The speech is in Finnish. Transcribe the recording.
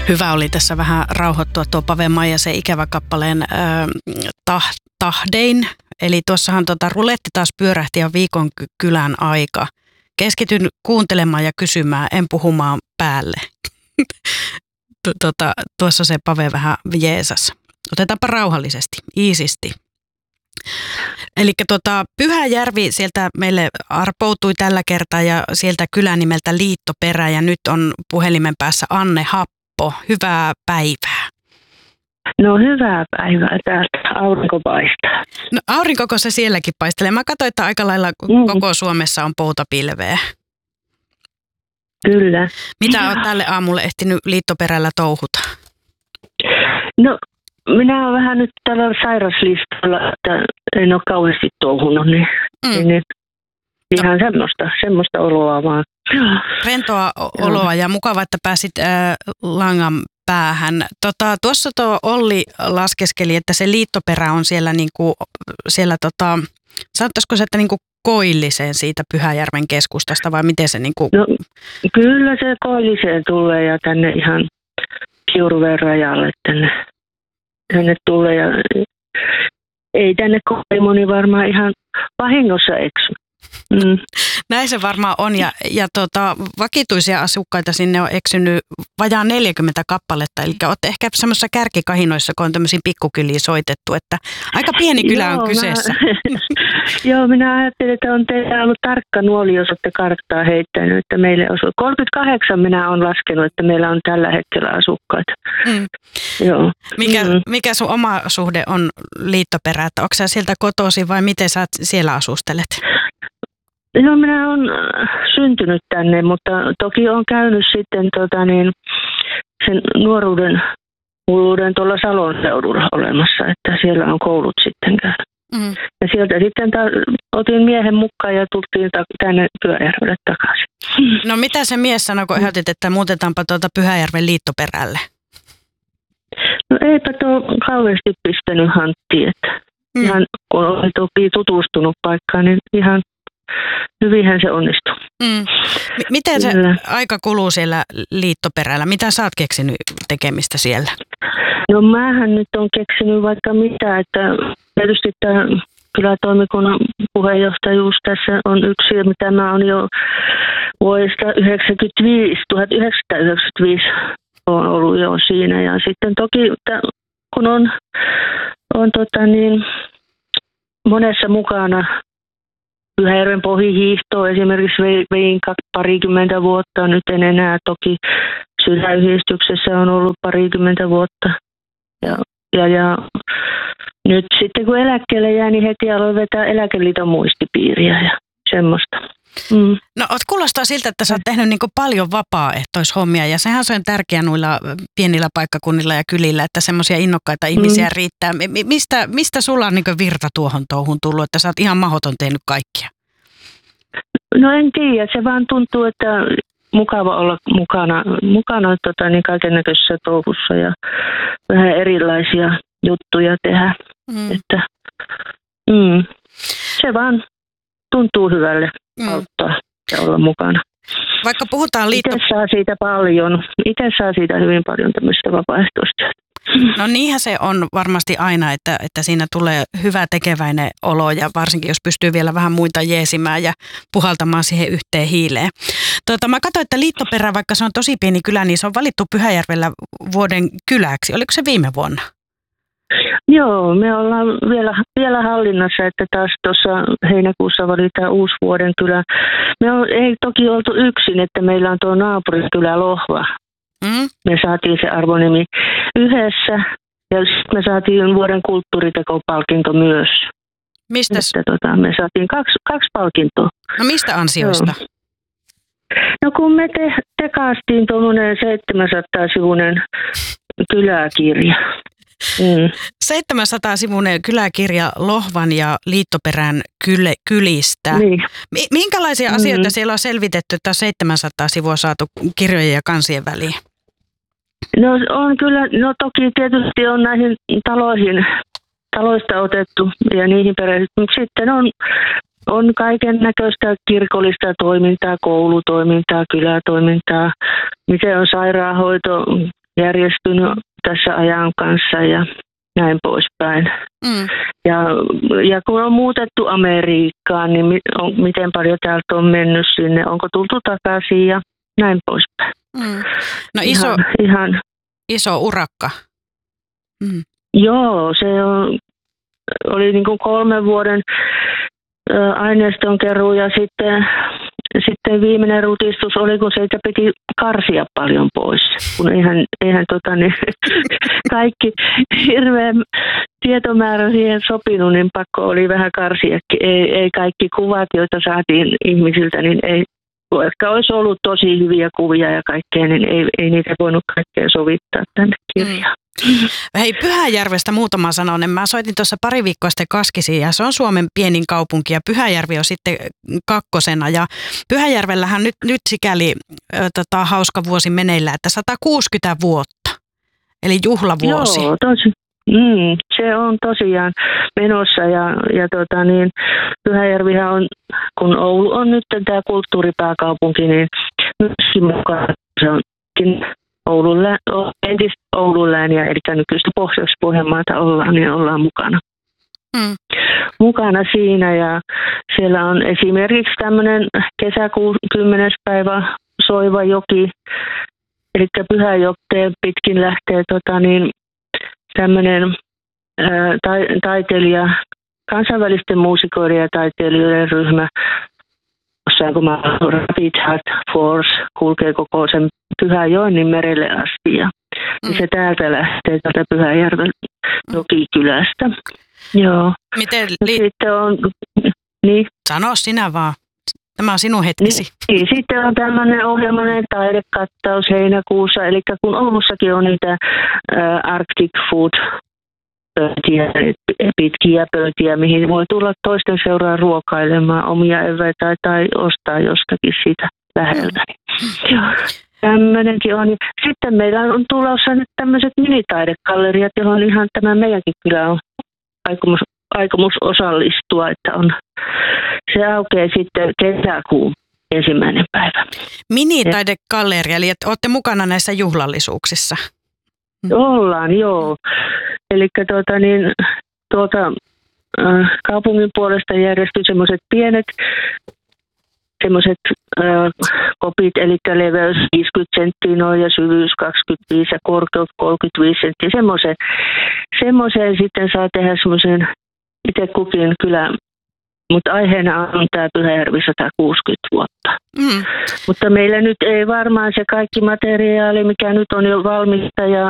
Hyvä oli tässä vähän rauhoittua tuo Pave Maijasen Ikävä kappaleen tahdein. Eli tuossahan ruletti taas pyörähti ja viikon kylän aika. Keskityn kuuntelemaan ja kysymään, en puhumaan päälle. Tuossa se Pave vähän jeesas. Otetaanpa rauhallisesti, iisisti. Eli Pyhäjärvi sieltä meille arpoutui tällä kertaa ja sieltä kylän nimeltä Liittoperä ja nyt on puhelimen päässä Anne Happo. Hyvää päivää. No hyvää päivää, täältä aurinko paistaa. No aurinkoko se sielläkin paistelee. Mä katsoin, että aika lailla koko Suomessa on poutapilveä. Kyllä. Mitä olet tälle aamulle ehtinyt Liittoperällä touhuta? No minä olen vähän nyt tällä sairaslistalla, että en ole kauheasti touhunut, niin ihan semmoista oloa vaan. Rentoa oloa ja mukava, että pääsit langan päähän. Tuossa Olli laskeskeli, että se Liittoperä on siellä, sanottaisiko se, että koilliseen siitä Pyhäjärven keskustasta vai miten se No kyllä se koilliseen tulee ja tänne ihan Kiuruveen rajalle tänne tulee ja ei tänne kovin moni varmaan ihan vahingossa eksy. Näin se varmaan on ja vakituisia asukkaita sinne on eksynyt vajaan 40 kappaletta, eli olette ehkä semmoisessa kärkikahinoissa, kun on tämmöisiin pikkukyliin soitettu, että aika pieni kylä on kyseessä. Joo, minä ajattelin, että on teillä ollut tarkka nuoli, jos olette karttaa heittänyt, että meille osuu. 38 minä olen laskenut, että meillä on tällä hetkellä asukkaita. Joo. Mikä sun oma suhde on Liittoperä, että onko sä sieltä kotoisin vai miten sä siellä asustelet? No minä olen syntynyt tänne, mutta toki olen käynyt sitten sen nuoruuden hulluuden tuolla Salon seudulla olemassa, että siellä on koulut sitten käynyt. Ja sieltä sitten otin miehen mukaan ja tultiin tänne Pyhäjärvelle takaisin. No mitä se mies sanoi, kun ehdotit, että muutetaanpa Pyhäjärven Liittoperälle? No eipä tuo kauheasti pistänyt hanttiin, että ihan kun olen toki tutustunut paikkaan, niin ihan hyvinhän se onnistuu. Miten se aika kuluu siellä Liittoperällä? Mitä sä oot keksinyt tekemistä siellä? No mähän nyt on keksinyt vaikka mitä, että tietysti tämä kylätoimikunnan puheenjohtajuus tässä on yksi, mitä mä oon jo vuodesta 1995 on ollut jo siinä. Ja sitten toki kun on monessa mukana, Pyhäjärven pohjihiihtoa esimerkiksi vein parikymmentä vuotta, nyt en enää toki Sydänyhdistyksessä on ollut parikymmentä vuotta. Ja nyt sitten kun eläkkeelle jää, niin heti aloin vetää Eläkeliiton muistipiiriä ja semmoista. No kuulostaa siltä, että sä oot tehnyt paljon vapaaehtoishommia ja sehän on tärkeää noilla pienillä paikkakunnilla ja kylillä, että semmoisia innokkaita ihmisiä riittää. Mistä sulla on virta tuohon touhun tullut, että sä oot ihan mahdoton tehnyt kaikkia? No en tiedä, se vaan tuntuu, että mukava olla mukana kaiken näköisessä touhussa ja vähän erilaisia juttuja tehdä. Että, se vaan tuntuu hyvälle auttaa ja olla mukana. Vaikka puhutaan Itse saa siitä hyvin paljon tämmöistä vapaaehtoistyötä. No niinhän se on varmasti aina, että siinä tulee hyvä tekeväinen olo ja varsinkin jos pystyy vielä vähän muita jeesimään ja puhaltamaan siihen yhteen hiileen. Mä katsoin, että Liittoperä, vaikka se on tosi pieni kylä, niin se on valittu Pyhäjärvellä vuoden kyläksi. Oliko se viime vuonna? Joo, me ollaan vielä hallinnassa, että taas tuossa heinäkuussa valitaan uusi vuoden kylä. Ei toki oltu yksin, että meillä on tuo naapurikylä Lohva. Me saatiin se arvonimi yhdessä ja me saatiin vuoden kulttuuritekopalkinto myös. Mistä? Me saatiin kaksi palkintoa. No mistä ansioista? Joo. No kun me tekaastiin tuommoinen 700-sivuinen kyläkirja. 700-sivuinen kyläkirja Lohvan ja Liittoperän kylistä. Niin. Minkälaisia asioita siellä on selvitetty, että 700 sivua saatu kirjojen ja kansien väliin? No on kyllä, toki tietysti on näihin taloista otettu ja niihin perehdytty. Sitten on kaiken näköistä kirkollista toimintaa, koulutoimintaa, kylätoimintaa, miten on sairaanhoito, järjestynyt tässä ajan kanssa ja näin poispäin. Ja kun on muutettu Amerikkaan, niin miten paljon täältä on mennyt sinne, onko tultu takaisin ja näin poispäin. No iso urakka. Joo, se oli niin kuin 3 vuoden aineiston keruu ja sitten viimeinen rutistus oli, kun siitä piti karsia paljon pois. Kun eihän kaikki hirveän tietomäärä siihen sopinut, niin pakko oli vähän karsiakin. Ei kaikki kuvat, joita saatiin ihmisiltä, niin ei, vaikka olisi ollut tosi hyviä kuvia ja kaikkea, niin ei niitä voinut kaikkea sovittaa tänne kirjaan. Hei, Pyhäjärvestä muutama sananen. Mä soitin tuossa pari viikkoa sitten Kaskisiin ja se on Suomen pienin kaupunki ja Pyhäjärvi on sitten 2. Ja Pyhäjärvellähän nyt sikäli hauska vuosi meneillä, että 160 vuotta, eli juhlavuosi. Joo, se on tosiaan menossa ja Pyhäjärvihän on, kun Oulu on nyt tämä kulttuuripääkaupunki, niin myöskin mukaan se onkin entistä Oulun lääniä, eli nykyistä Pohjois-Pohjanmaata ollaan mukana. Mukana siinä ja siellä on esimerkiksi tämmöinen kesäkuun 10. päivä Soivajoki, eli Pyhäjokteen pitkin lähtee tämmöinen taiteilija, kansainvälisten muusikoiden ja taiteilijoiden ryhmä, kun Rapid Heart Force kulkee koko sen Pyhäjoen merelle asti ja se täältä lähtee täältä Pyhäjärven Jokikylästä. Joo. Miten sitten on, niin. Sano sinä vaan. Tämä on sinun hetkesi. Niin, sitten on tämmöinen ohjelmainen taidekattaus heinäkuussa, eli kun Oulussakin on niitä Arctic Food pöytiä, pitkiä pöytiä, mihin voi tulla toisten seuraan ruokailemaan omia eväitä tai ostaa jostakin siitä läheltä. Tämmöinenkin on. Sitten meillä on tulossa nyt tämmöiset minitaidegalleriat, johon ihan tämä meidänkin kyllä on aikomus osallistua, että se aukeaa sitten kesäkuun 1. päivä. Minitaidegalleria, eli että olette mukana näissä juhlallisuuksissa? Ollaan, joo. Eli kaupungin puolesta järjestyy semmoiset pienet kopit, eli leveys 50 senttiä ja syvyys 25 ja korkeus 35 senttiä. Semmoiseen sitten saa tehdä semmoisen itse kukin kyllä, mutta aiheena on tämä Pyhäjärvi 160 vuotta. Mutta meillä nyt ei varmaan se kaikki materiaali, mikä nyt on jo valmista ja